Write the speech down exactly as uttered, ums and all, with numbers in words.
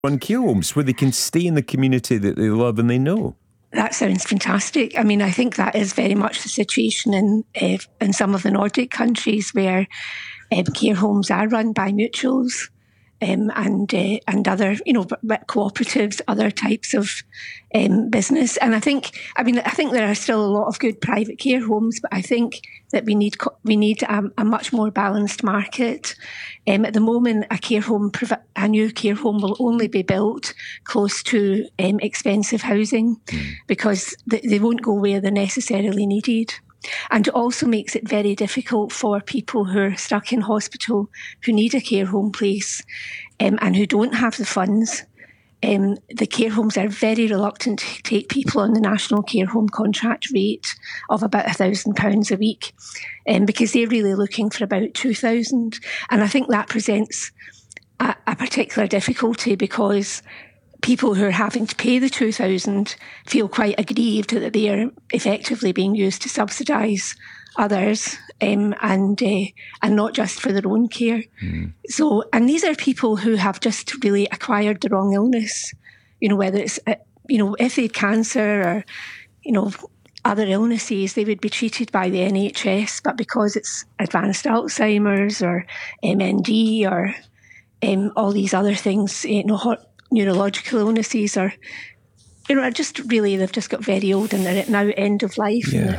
On care homes where they can stay in the community that they love and they know. That sounds fantastic. I mean, I think that is very much the situation in uh, in some of the Nordic countries where um, care homes are run by mutuals um, and uh, and other, you know, cooperatives, other types of um, business. And I think, I mean, I think there are still a lot of good private care homes, but I think that we need we need a, a much more balanced market. Um, at the moment, a care home, a new care home, will only be built close to um, expensive housing mm. because they, they won't go where they're necessarily needed. And it also makes it very difficult for people who are stuck in hospital, who need a care home place, um, and who don't have the funds. Um, the care homes are very reluctant to take people on the national care home contract rate of about one thousand pounds a week um, because they're really looking for about two thousand pounds. And I think that presents a, a particular difficulty because people who are having to pay the two thousand feel quite aggrieved that they are effectively being used to subsidise others um, and uh, and not just for their own care. Mm. So, and these are people who have just really acquired the wrong illness. You know, whether it's uh, you know if they had cancer or you know other illnesses, they would be treated by the N H S, but because it's advanced Alzheimer's or M N D or um, all these other things, you know, hot neurological illnesses are, you know, are just really, they've just got very old and they're at now end of life. Yeah. And